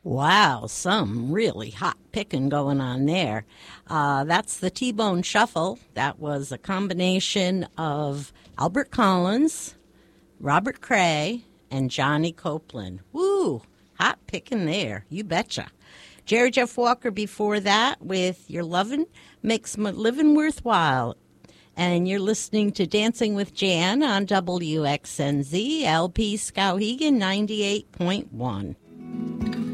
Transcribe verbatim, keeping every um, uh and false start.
Wow, some really hot picking going on there. Uh, that's the T-Bone Shuffle. That was a combination of Albert Collins, Robert Cray, and Johnny Copeland. Woo, hot picking there. You betcha. Jerry Jeff Walker before that with Your Lovin' Makes My Livin' Worthwhile. And you're listening to Dancing with Jan on W X N Z, L P Skowhegan ninety-eight point one.